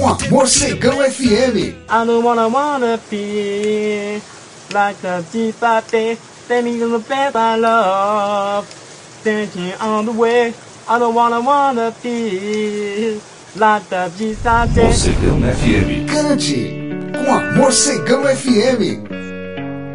com a Morcegão FM. I don't wanna be like the G5 standing in the bed I love, thinking on the way. I don't wanna be like the G5. Morcegão FM. Cante com a Morcegão FM.